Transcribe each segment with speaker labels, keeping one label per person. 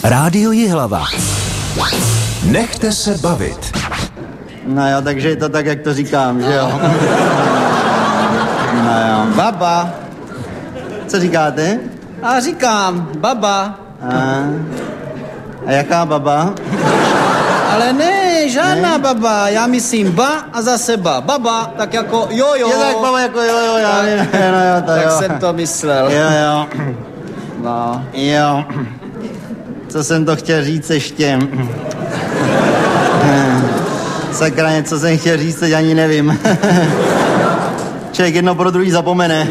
Speaker 1: Rádio Jihlava. Nechte se bavit.
Speaker 2: No jo, takže je to tak, jak to říkám, že jo? No jo. Baba. Co říkáte?
Speaker 3: A říkám, baba.
Speaker 2: A jaká baba?
Speaker 3: Ale ne, žádná baba, já myslím ba a zase ba. Baba, tak jako jojo.
Speaker 2: Je tak baba jako jojo, já ne, no jo, to
Speaker 3: tak
Speaker 2: jo.
Speaker 3: jsem to myslel.
Speaker 2: Jo.
Speaker 3: No.
Speaker 2: Jo. Co jsem to chtěl říct ještě? Sakra, něco jsem chtěl říct, teď ani nevím. Člověk jedno pro druhý zapomene.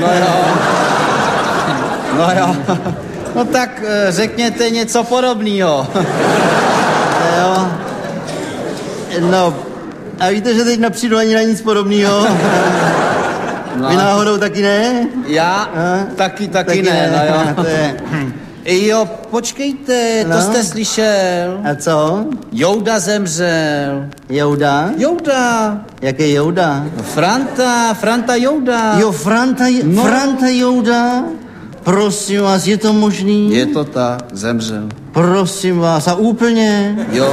Speaker 3: No jo. No tak řekněte něco podobného.
Speaker 2: Jo. No, a víte, že teď nepřijdu ani na nic podobného? No. Vy náhodou taky ne?
Speaker 3: Já? Taky ne, no jo.
Speaker 2: To je...
Speaker 3: Jo, počkejte, to jste slyšel?
Speaker 2: A co?
Speaker 3: Jouda zemřel.
Speaker 2: Jouda?
Speaker 3: Jouda.
Speaker 2: Jaký Jouda?
Speaker 3: No, Franta Jouda.
Speaker 2: Jo, Franta Jouda? Prosím vás, je to možný?
Speaker 3: Je to tak, zemřel.
Speaker 2: Prosím vás, a úplně?
Speaker 3: Jo.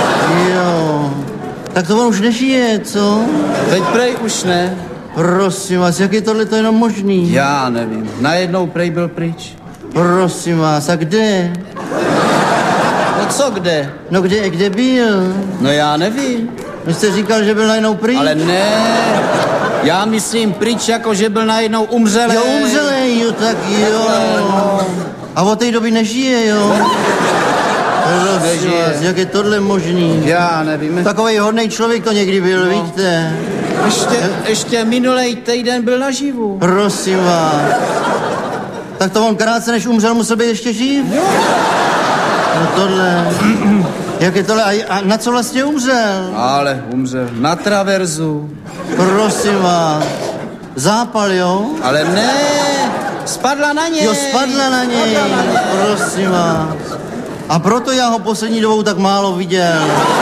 Speaker 2: Tak to on už nežije, co?
Speaker 3: Teď prej už ne.
Speaker 2: Prosím vás, jak je tohleto jenom možný?
Speaker 3: Já nevím, najednou prej byl pryč.
Speaker 2: Prosím vás, a kde?
Speaker 3: No co kde?
Speaker 2: No kde byl?
Speaker 3: No já nevím.
Speaker 2: Vy jste říkal, že byl najednou pryč?
Speaker 3: Ale ne, já myslím pryč, jako že byl najednou umřelej.
Speaker 2: Jo, umřelej, jo, tak jo. A od té doby nežije, jo? Prosím vás, jak je tohle možný?
Speaker 3: Já nevím.
Speaker 2: Takovej hodnej člověk to někdy byl, víte?
Speaker 3: Ještě minulej týden byl naživu.
Speaker 2: Prosím vás. Tak to on krátce než umřel, musel být ještě živ?
Speaker 3: Jo.
Speaker 2: No tohle... Jak je tohle? A na co vlastně umřel?
Speaker 3: Ale umřel na traverzu.
Speaker 2: Prosím vás. Zápal, jo?
Speaker 3: Ale ne, spadla na něj.
Speaker 2: Jo, spadla na něj. Prosím vás. A proto já ho poslední dobou tak málo viděl.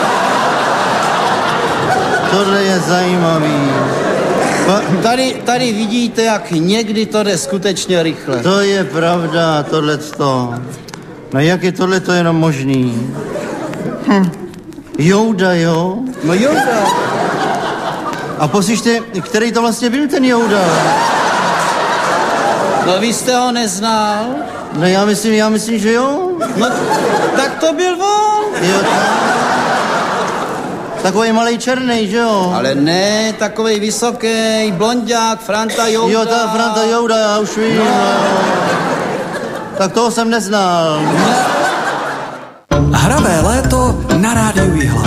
Speaker 2: Tohle je zajímavý.
Speaker 3: Tady vidíte, jak někdy to jde skutečně rychle.
Speaker 2: To je pravda, tohleto. No jak je tohleto jenom možný? Jouda, jo?
Speaker 3: No Jouda.
Speaker 2: A poslyšte, který to vlastně byl ten Jouda?
Speaker 3: No vy jste ho neznal?
Speaker 2: No já myslím, že jo.
Speaker 3: No tak to byl on.
Speaker 2: Jo, takový malej černej, že jo?
Speaker 3: Ale ne, takovej vysoký, blonďák, Franta Jouda.
Speaker 2: Jo, ta Franta Jouda, já už vím. No. Tak toho jsem neznal.
Speaker 1: Hravé léto na Rádiu Jihlava.